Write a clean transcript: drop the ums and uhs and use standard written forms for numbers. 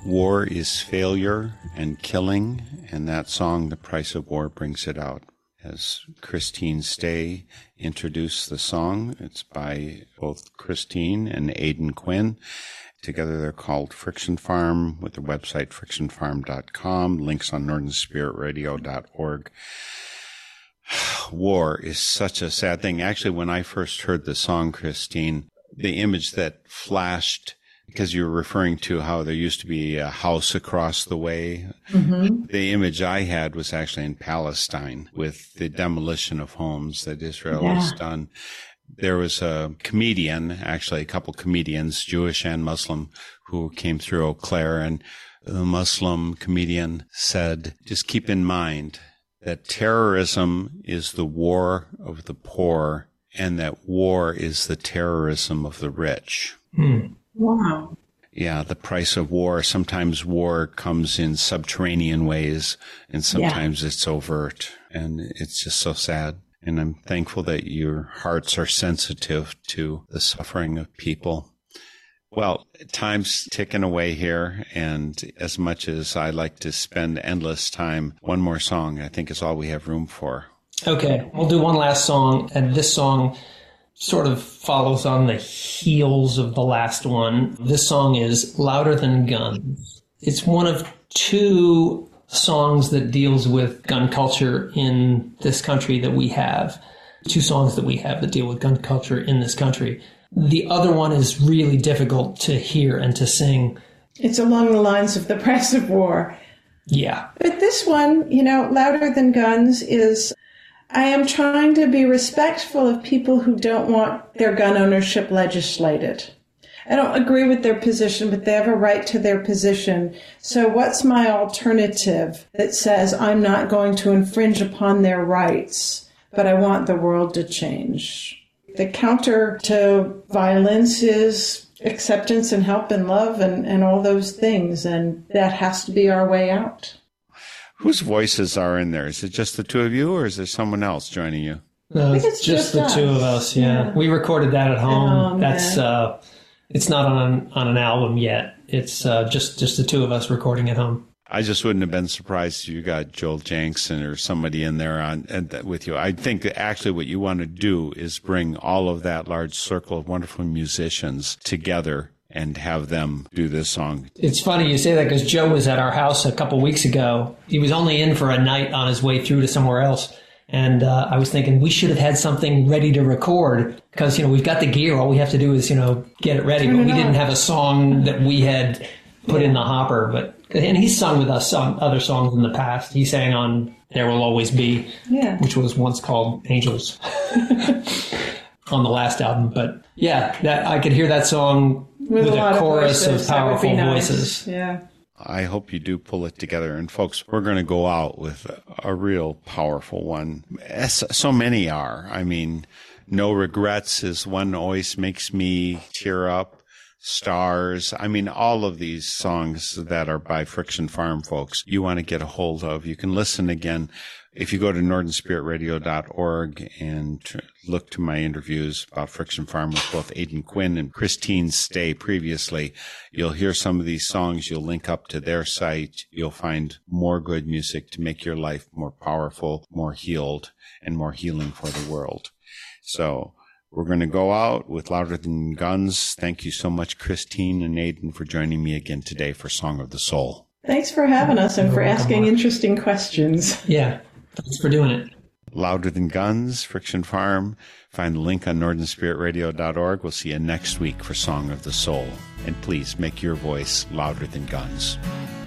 War is failure and killing, and that song, The Price of War, brings it out. As Christine Stay introduced the song, it's by both Christine and Aidan Quinn. Together they're called Friction Farm, with their website frictionfarm.com, links on northernspiritradio.org. War is such a sad thing. Actually, when I first heard the song, Christine, the image that flashed, because you were referring to how there used to be a house across the way. Mm-hmm. The image I had was actually in Palestine with the demolition of homes that Israel has done. There was a comedian, actually a couple comedians, Jewish and Muslim, who came through Eau Claire, and the Muslim comedian said, just keep in mind that terrorism is the war of the poor and that war is the terrorism of the rich. Mm. Wow. Yeah, the price of war. Sometimes war comes in subterranean ways, and sometimes it's overt, and it's just so sad. And I'm thankful that your hearts are sensitive to the suffering of people. Well, time's ticking away here, and as much as I like to spend endless time, one more song I think is all we have room for. Okay, we'll do one last song, and this song sort of follows on the heels of the last one. This song is Louder Than Guns. It's one of two songs that deals with gun culture in this country that we have. Two songs that we have that deal with gun culture in this country. The other one is really difficult to hear and to sing. It's along the lines of The Price of War. Yeah. But this one, Louder Than Guns is, I am trying to be respectful of people who don't want their gun ownership legislated. I don't agree with their position, but they have a right to their position. So what's my alternative that says I'm not going to infringe upon their rights, but I want the world to change? The counter to violence is acceptance and help and love and all those things, and that has to be our way out. Whose voices are in there? Is it just the two of you, or is there someone else joining you? No, it's just the two of us, yeah. We recorded that at home. It's not on an album yet. It's just the two of us recording at home. I just wouldn't have been surprised if you got Joel Jankson or somebody in there with you. I think that actually what you want to do is bring all of that large circle of wonderful musicians together and have them do this song. It's funny you say that because Joe was at our house a couple weeks ago. He was only in for a night on his way through to somewhere else. And I was thinking we should have had something ready to record because, we've got the gear. All we have to do is, get it ready. But we didn't have a song that we had put in the hopper. And he's sung with us on other songs in the past. He sang on There Will Always Be, which was once called Angels on the last album. But I could hear that song with a chorus of powerful voices. Yeah. I hope you do pull it together. And folks, we're going to go out with a real powerful one. As so many are. I mean, No Regrets is one always makes me tear up. Stars. I mean, all of these songs that are by Friction Farm folks, you want to get a hold of. You can listen again. If you go to northernspiritradio.org and look to my interviews about Friction Farm with both Aidan Quinn and Christine Stay previously, you'll hear some of these songs. You'll link up to their site. You'll find more good music to make your life more powerful, more healed, and more healing for the world. So we're going to go out with Louder Than Guns. Thank you so much, Christine and Aidan, for joining me again today for Song of the Soul. Thanks for having us and for asking interesting questions. Yeah, thanks for doing it. Louder Than Guns, Friction Farm. Find the link on northernspiritradio.org. We'll see you next week for Song of the Soul. And please make your voice louder than guns.